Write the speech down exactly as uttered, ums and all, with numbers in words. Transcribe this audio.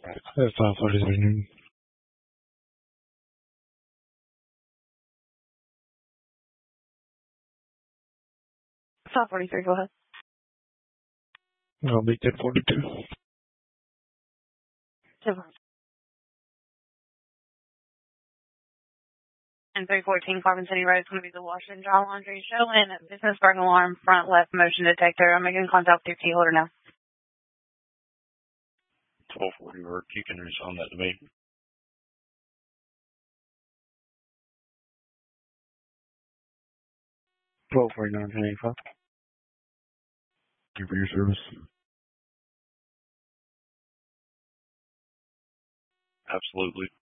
At five forty-three noon. five forty-three, go ahead. I'll be ten forty-two. ten forty-two. And three fourteen Carbon City Road is going to be the wash and dry laundry show and a business burglar alarm front left motion detector. I'm making contact with your key holder now. twelve forty work. You can respond that to me. twelve forty-nine, ten eighty-five. Thank you for your service. Absolutely.